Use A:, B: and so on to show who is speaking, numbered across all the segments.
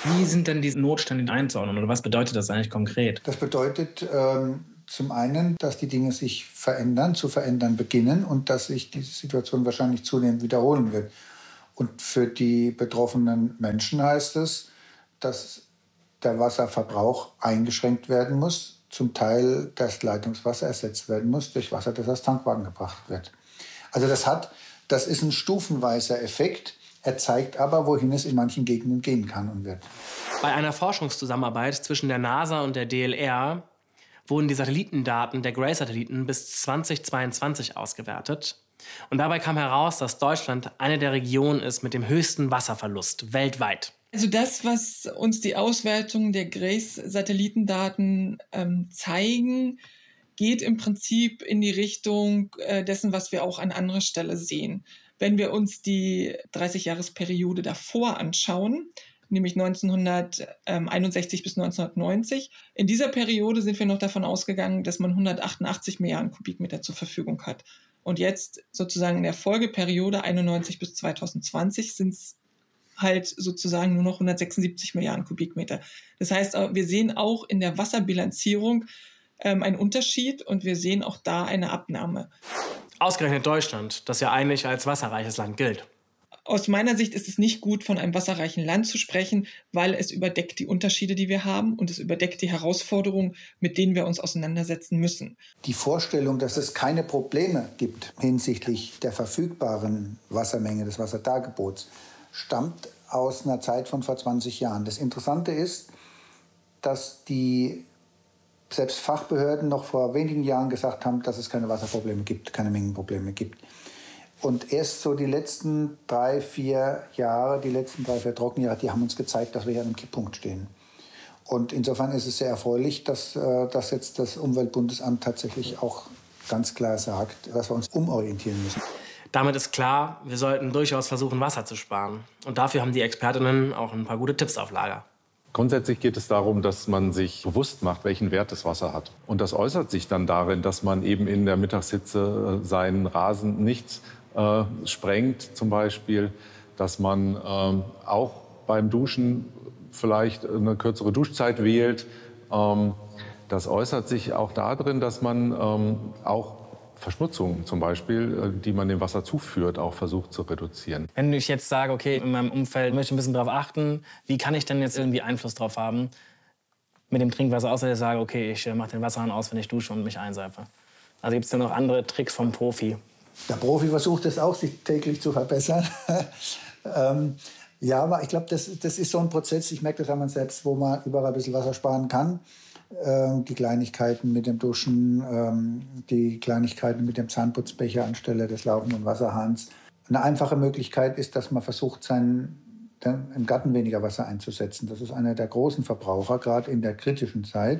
A: Wie sind denn diese Notstände einzuordnen oder was bedeutet das eigentlich konkret?
B: Das bedeutet zum einen, dass die Dinge sich verändern, zu verändern beginnen und dass sich diese Situation wahrscheinlich zunehmend wiederholen wird. Und für die betroffenen Menschen heißt es, dass der Wasserverbrauch eingeschränkt werden muss, zum Teil das Leitungswasser ersetzt werden muss durch Wasser, das aus Tankwagen gebracht wird. Also das ist ein stufenweiser Effekt. Er zeigt aber, wohin es in manchen Gegenden gehen kann und wird.
A: Bei einer Forschungszusammenarbeit zwischen der NASA und der DLR wurden die Satellitendaten der GRACE-Satelliten bis 2022 ausgewertet. Und dabei kam heraus, dass Deutschland eine der Regionen ist mit dem höchsten Wasserverlust weltweit.
C: Also das, was uns die Auswertung der GRACE-Satellitendaten zeigen, geht im Prinzip in die Richtung dessen, was wir auch an anderer Stelle sehen. Wenn wir uns die 30-Jahresperiode davor anschauen, nämlich 1961 bis 1990, in dieser Periode sind wir noch davon ausgegangen, dass man 188 Milliarden Kubikmeter zur Verfügung hat. Und jetzt sozusagen in der Folgeperiode 91 bis 2020 sind es halt sozusagen nur noch 176 Milliarden Kubikmeter. Das heißt, wir sehen auch in der Wasserbilanzierung einen Unterschied und wir sehen auch da eine Abnahme.
A: Ausgerechnet Deutschland, das ja eigentlich als wasserreiches Land gilt.
C: Aus meiner Sicht ist es nicht gut, von einem wasserreichen Land zu sprechen, weil es überdeckt die Unterschiede, die wir haben, und es überdeckt die Herausforderungen, mit denen wir uns auseinandersetzen müssen.
B: Die Vorstellung, dass es keine Probleme gibt hinsichtlich der verfügbaren Wassermenge, des Wasserdargebots, stammt aus einer Zeit von vor 20 Jahren. Das Interessante ist, dass die selbst Fachbehörden noch vor wenigen Jahren gesagt haben, dass es keine Wasserprobleme gibt, keine Mengenprobleme gibt. Und erst so die letzten 3-4 Trockenjahre, die haben uns gezeigt, dass wir hier an einem Kipppunkt stehen. Und insofern ist es sehr erfreulich, dass jetzt das Umweltbundesamt tatsächlich auch ganz klar sagt, dass wir uns umorientieren müssen.
A: Damit ist klar, wir sollten durchaus versuchen, Wasser zu sparen. Und dafür haben die Expertinnen auch ein paar gute Tipps auf Lager.
D: Grundsätzlich geht es darum, dass man sich bewusst macht, welchen Wert das Wasser hat. Und das äußert sich dann darin, dass man eben in der Mittagshitze seinen Rasen nicht sprengt, zum Beispiel, dass man auch beim Duschen vielleicht eine kürzere Duschzeit wählt. Das äußert sich auch darin, dass man auch Verschmutzung zum Beispiel, die man dem Wasser zuführt, auch versucht zu reduzieren.
A: Wenn ich jetzt sage, okay, in meinem Umfeld möchte ich ein bisschen darauf achten, wie kann ich denn jetzt irgendwie Einfluss drauf haben mit dem Trinkwasser, außer dass ich sage, okay, ich mache den Wasserhahn aus, wenn ich dusche und mich einseife. Also gibt es da noch andere Tricks vom Profi?
B: Der Profi versucht es auch, sich täglich zu verbessern. Ja, aber ich glaube, das ist so ein Prozess, ich merke das an mir selbst, wo man überall ein bisschen Wasser sparen kann. Die Kleinigkeiten mit dem Duschen, die Kleinigkeiten mit dem Zahnputzbecher anstelle des laufenden Wasserhahns. Eine einfache Möglichkeit ist, dass man versucht, im Garten weniger Wasser einzusetzen. Das ist einer der großen Verbraucher, gerade in der kritischen Zeit.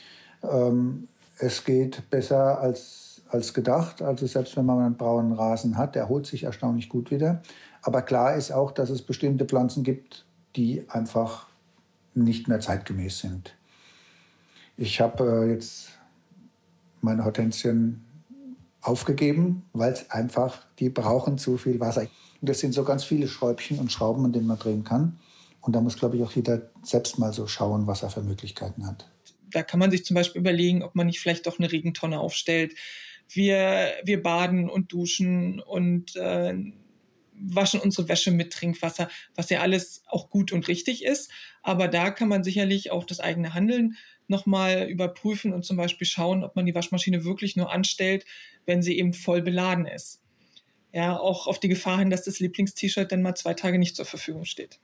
B: Es geht besser als gedacht. Also selbst wenn man einen braunen Rasen hat, der erholt sich erstaunlich gut wieder. Aber klar ist auch, dass es bestimmte Pflanzen gibt, die einfach nicht mehr zeitgemäß sind. Ich habe jetzt meine Hortensien aufgegeben, weil es einfach, die brauchen zu viel Wasser. Und das sind so ganz viele Schräubchen und Schrauben, an denen man drehen kann. Und da muss, glaube ich, auch jeder selbst mal so schauen, was er für Möglichkeiten hat.
C: Da kann man sich zum Beispiel überlegen, ob man nicht vielleicht doch eine Regentonne aufstellt. Wir baden und duschen und waschen unsere Wäsche mit Trinkwasser, was ja alles auch gut und richtig ist. Aber da kann man sicherlich auch das eigene Handeln nochmal überprüfen und zum Beispiel schauen, ob man die Waschmaschine wirklich nur anstellt, wenn sie eben voll beladen ist. Ja, auch auf die Gefahr hin, dass das Lieblingst-T-Shirt dann mal 2 Tage nicht zur Verfügung steht.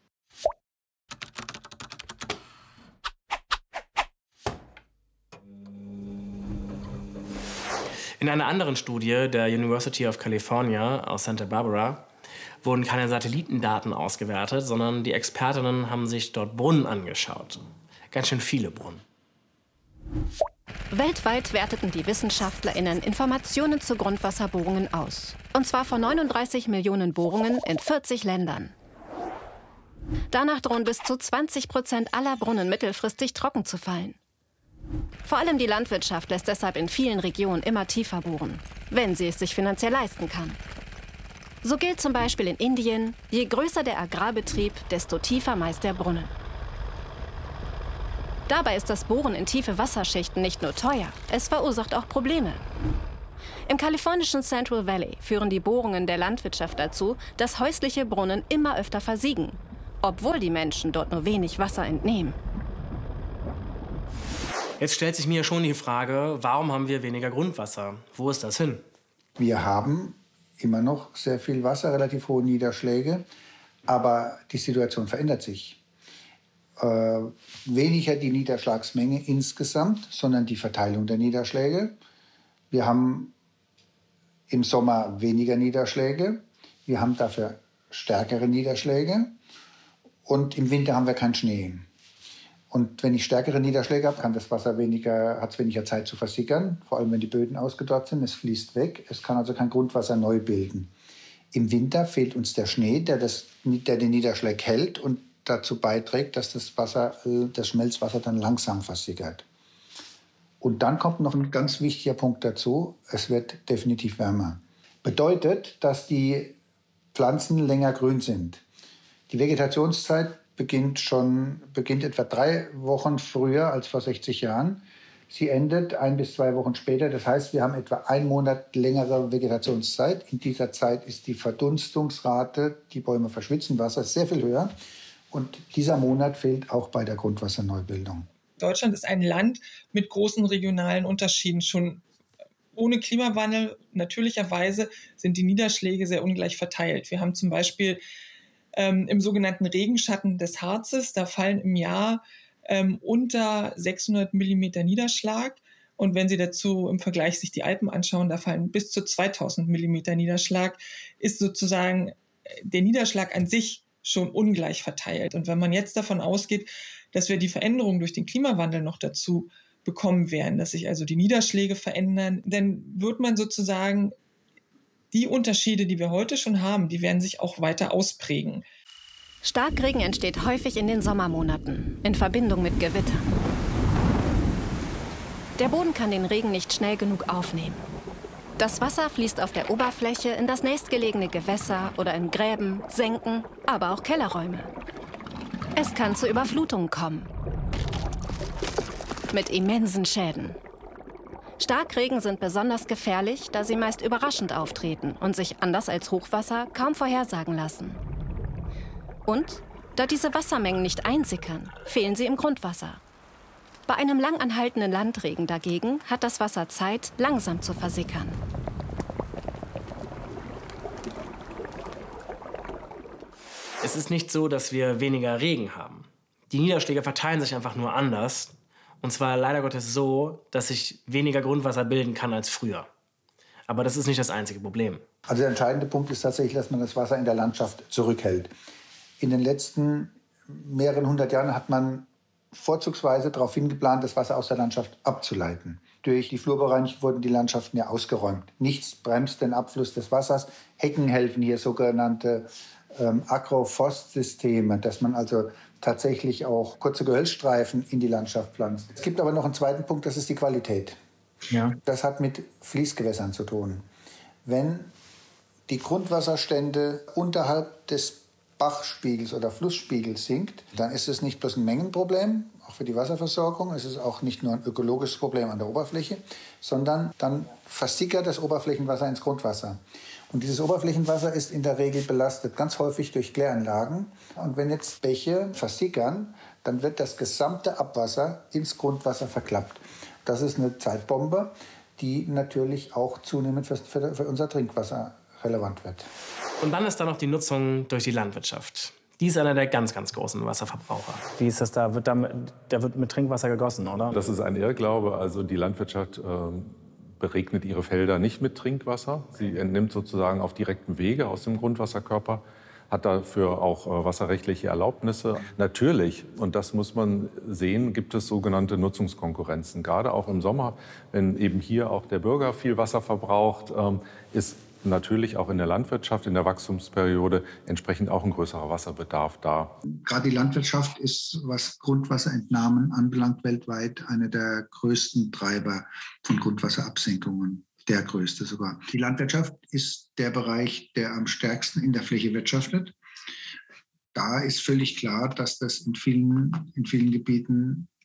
A: In einer anderen Studie der University of California aus Santa Barbara wurden keine Satellitendaten ausgewertet, sondern die Expertinnen haben sich dort Brunnen angeschaut. Ganz schön viele Brunnen.
E: Weltweit werteten die WissenschaftlerInnen Informationen zu Grundwasserbohrungen aus. Und zwar von 39 Millionen Bohrungen in 40 Ländern. Danach drohen bis zu 20% aller Brunnen mittelfristig trocken zu fallen. Vor allem die Landwirtschaft lässt deshalb in vielen Regionen immer tiefer bohren, wenn sie es sich finanziell leisten kann. So gilt zum Beispiel in Indien, je größer der Agrarbetrieb, desto tiefer meist der Brunnen. Dabei ist das Bohren in tiefe Wasserschichten nicht nur teuer, es verursacht auch Probleme. Im kalifornischen Central Valley führen die Bohrungen der Landwirtschaft dazu, dass häusliche Brunnen immer öfter versiegen, obwohl die Menschen dort nur wenig Wasser entnehmen.
A: Jetzt stellt sich mir schon die Frage, warum haben wir weniger Grundwasser? Wo ist das hin?
B: Wir haben immer noch sehr viel Wasser, relativ hohe Niederschläge, aber die Situation verändert sich. Weniger die Niederschlagsmenge insgesamt, sondern die Verteilung der Niederschläge. Wir haben im Sommer weniger Niederschläge, wir haben dafür stärkere Niederschläge und im Winter haben wir keinen Schnee. Und wenn ich stärkere Niederschläge habe, hat das Wasser weniger Zeit zu versickern, vor allem wenn die Böden ausgedörrt sind, es fließt weg, es kann also kein Grundwasser neu bilden. Im Winter fehlt uns der Schnee, der den Niederschlag hält und dazu beiträgt, dass das Schmelzwasser dann langsam versickert. Und dann kommt noch ein ganz wichtiger Punkt dazu, es wird definitiv wärmer. Bedeutet, dass die Pflanzen länger grün sind. Die Vegetationszeit beginnt etwa 3 Wochen früher als vor 60 Jahren. Sie endet 1 bis 2 Wochen später. Das heißt, wir haben etwa 1 Monat längere Vegetationszeit. In dieser Zeit ist die Verdunstungsrate, die Bäume verschwitzen Wasser, sehr viel höher. Und dieser Monat fehlt auch bei der Grundwasserneubildung.
C: Deutschland ist ein Land mit großen regionalen Unterschieden. Schon ohne Klimawandel, natürlicherweise, sind die Niederschläge sehr ungleich verteilt. Wir haben zum Beispiel im sogenannten Regenschatten des Harzes, da fallen im Jahr unter 600 Millimeter Niederschlag. Und wenn Sie dazu im Vergleich sich die Alpen anschauen, da fallen bis zu 2000 Millimeter Niederschlag, ist sozusagen der Niederschlag an sich schon ungleich verteilt. Und wenn man jetzt davon ausgeht, dass wir die Veränderung durch den Klimawandel noch dazu bekommen werden, dass sich also die Niederschläge verändern, dann wird man sozusagen die Unterschiede, die wir heute schon haben, die werden sich auch weiter ausprägen.
E: Starkregen entsteht häufig in den Sommermonaten, in Verbindung mit Gewittern. Der Boden kann den Regen nicht schnell genug aufnehmen. Das Wasser fließt auf der Oberfläche in das nächstgelegene Gewässer oder in Gräben, Senken, aber auch Kellerräume. Es kann zu Überflutungen kommen. Mit immensen Schäden. Starkregen sind besonders gefährlich, da sie meist überraschend auftreten und sich anders als Hochwasser kaum vorhersagen lassen. Und, da diese Wassermengen nicht einsickern, fehlen sie im Grundwasser. Bei einem lang anhaltenden Landregen dagegen hat das Wasser Zeit, langsam zu versickern.
A: Es ist nicht so, dass wir weniger Regen haben. Die Niederschläge verteilen sich einfach nur anders. Und zwar leider Gottes so, dass sich weniger Grundwasser bilden kann als früher. Aber das ist nicht das einzige Problem.
B: Also der entscheidende Punkt ist tatsächlich, dass man das Wasser in der Landschaft zurückhält. In den letzten mehreren 100 Jahren hat man vorzugsweise darauf hingeplant, das Wasser aus der Landschaft abzuleiten. Durch die Flurbereinigung wurden die Landschaften ja ausgeräumt. Nichts bremst den Abfluss des Wassers. Hecken helfen hier, sogenannte Agroforstsysteme, dass man also tatsächlich auch kurze Gehölzstreifen in die Landschaft pflanzt. Es gibt aber noch einen zweiten Punkt, das ist die Qualität. Ja. Das hat mit Fließgewässern zu tun. Wenn die Grundwasserstände unterhalb des Bachspiegels oder Flussspiegels sinkt, dann ist es nicht bloß ein Mengenproblem, auch für die Wasserversorgung, es ist auch nicht nur ein ökologisches Problem an der Oberfläche, sondern dann versickert das Oberflächenwasser ins Grundwasser. Und dieses Oberflächenwasser ist in der Regel belastet, ganz häufig durch Kläranlagen. Und wenn jetzt Bäche versickern, dann wird das gesamte Abwasser ins Grundwasser verklappt. Das ist eine Zeitbombe, die natürlich auch zunehmend für unser Trinkwasser relevant wird.
A: Und dann ist da noch die Nutzung durch die Landwirtschaft. Die ist einer der ganz, ganz großen Wasserverbraucher. Wie ist das da? Da wird mit Trinkwasser gegossen, oder?
D: Das ist ein Irrglaube. Also die Landwirtschaft beregnet ihre Felder nicht mit Trinkwasser. Sie entnimmt sozusagen auf direktem Wege aus dem Grundwasserkörper, hat dafür auch wasserrechtliche Erlaubnisse. Natürlich, und das muss man sehen, gibt es sogenannte Nutzungskonkurrenzen. Gerade auch im Sommer, wenn eben hier auch der Bürger viel Wasser verbraucht, ist natürlich auch in der Landwirtschaft in der Wachstumsperiode entsprechend auch ein größerer Wasserbedarf da.
B: Gerade die Landwirtschaft ist, was Grundwasserentnahmen anbelangt, weltweit einer der größten Treiber von Grundwasserabsenkungen. Der größte sogar. Die Landwirtschaft ist der Bereich, der am stärksten in der Fläche wirtschaftet. Da ist völlig klar, dass das in vielen Gebieten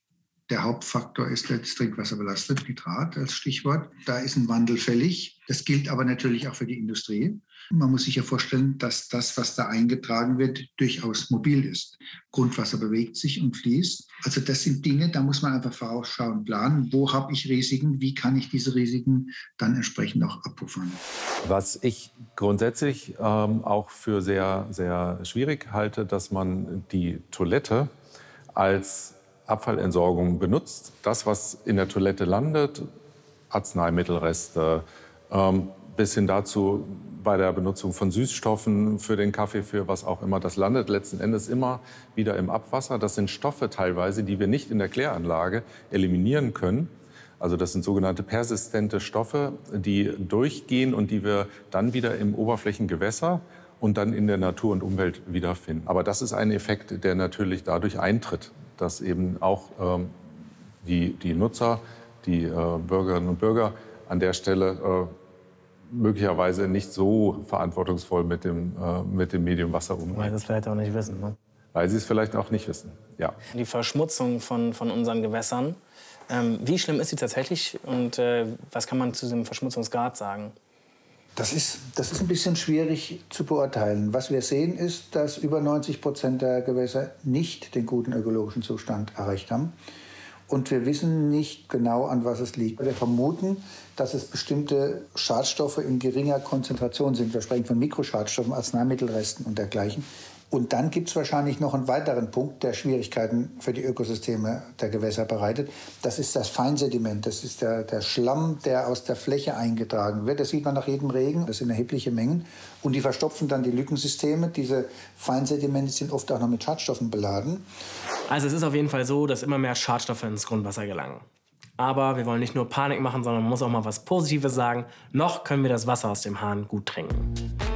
B: Der Hauptfaktor ist das Trinkwasser belastet, Nitrat als Stichwort. Da ist ein Wandel fällig. Das gilt aber natürlich auch für die Industrie. Man muss sich ja vorstellen, dass das, was da eingetragen wird, durchaus mobil ist. Grundwasser bewegt sich und fließt. Also das sind Dinge, da muss man einfach vorausschauend planen. Wo habe ich Risiken? Wie kann ich diese Risiken dann entsprechend auch abpuffern?
D: Was ich grundsätzlich auch für sehr, sehr schwierig halte, dass man die Toilette als Abfallentsorgung benutzt. Das, was in der Toilette landet, Arzneimittelreste, bis hin dazu bei der Benutzung von Süßstoffen für den Kaffee, für was auch immer, das landet letzten Endes immer wieder im Abwasser. Das sind Stoffe teilweise, die wir nicht in der Kläranlage eliminieren können. Also das sind sogenannte persistente Stoffe, die durchgehen und die wir dann wieder im Oberflächengewässer und dann in der Natur und Umwelt wiederfinden. Aber das ist ein Effekt, der natürlich dadurch eintritt, dass eben auch die Nutzer, die Bürgerinnen und Bürger an der Stelle möglicherweise nicht so verantwortungsvoll mit dem Medium Wasser umgehen.
A: Weil sie es vielleicht auch nicht wissen, ne?
D: Weil sie es vielleicht auch nicht wissen, ja.
F: Die Verschmutzung von unseren Gewässern, wie schlimm ist sie tatsächlich und was kann man zu dem Verschmutzungsgrad sagen?
B: Das ist ein bisschen schwierig zu beurteilen. Was wir sehen, ist, dass über 90% der Gewässer nicht den guten ökologischen Zustand erreicht haben. Und wir wissen nicht genau, an was es liegt. Wir vermuten, dass es bestimmte Schadstoffe in geringer Konzentration sind. Wir sprechen von Mikroschadstoffen, Arzneimittelresten und dergleichen. Und dann gibt es wahrscheinlich noch einen weiteren Punkt, der Schwierigkeiten für die Ökosysteme der Gewässer bereitet. Das ist das Feinsediment. Das ist der Schlamm, der aus der Fläche eingetragen wird. Das sieht man nach jedem Regen. Das sind erhebliche Mengen. Und die verstopfen dann die Lückensysteme. Diese Feinsedimente sind oft auch noch mit Schadstoffen beladen.
A: Also es ist auf jeden Fall so, dass immer mehr Schadstoffe ins Grundwasser gelangen. Aber wir wollen nicht nur Panik machen, sondern man muss auch mal was Positives sagen. Noch können wir das Wasser aus dem Hahn gut trinken.